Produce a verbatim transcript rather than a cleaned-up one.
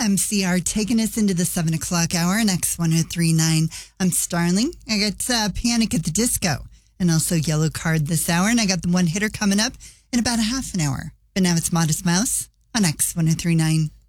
M C R taking us into the seven o'clock hour on X ten thirty-nine. I'm Starling. I got uh, Panic at the Disco and also Yellow Card this hour. And I got the one hitter coming up in about a half an hour. But now it's Modest Mouse on X ten thirty-nine.